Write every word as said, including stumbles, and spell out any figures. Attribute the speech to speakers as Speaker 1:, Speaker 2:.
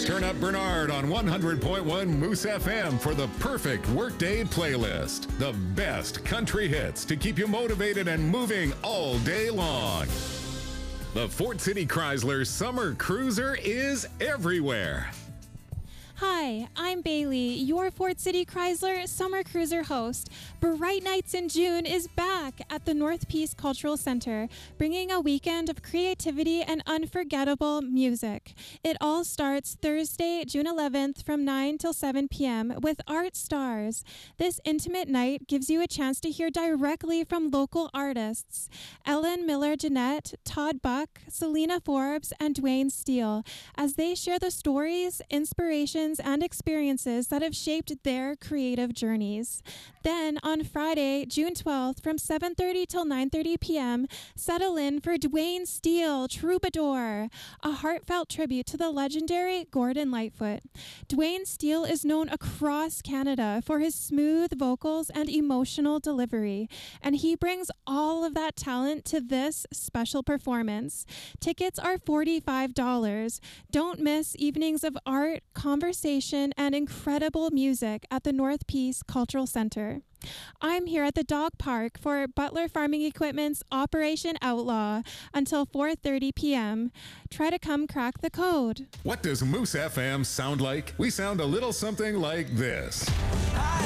Speaker 1: Turn up Bernard on one hundred point one Moose F M for the perfect workday playlist. The best country hits to keep you motivated and moving all day long. The Fort City Chrysler Summer Cruiser is everywhere.
Speaker 2: Hi, I'm Bailey, your Fort City Chrysler Summer Cruiser host. Bright Nights in June is back at the North Peace Cultural Center, bringing a weekend of creativity and unforgettable music. It all starts Thursday, June eleventh from nine till seven p.m. with Art Stars. This intimate night gives you a chance to hear directly from local artists, Ellen Miller-Jeanette, Todd Buck, Selena Forbes, and Dwayne Steele, as they share the stories, inspirations, and experiences that have shaped their creative journeys. Then on Friday, June twelfth, from seven thirty till nine thirty p.m., settle in for Dwayne Steele, Troubadour, a heartfelt tribute to the legendary Gordon Lightfoot. Dwayne Steele is known across Canada for his smooth vocals and emotional delivery, and he brings all of that talent to this special performance. Tickets are forty-five dollars. Don't miss evenings of art, conversation, and incredible music at the North Peace Cultural Center. I'm here at the dog park for Butler Farming Equipment's Operation Outlaw until four thirty p.m. Try to come crack the code.
Speaker 1: What does Moose F M sound like? We sound a little something like this.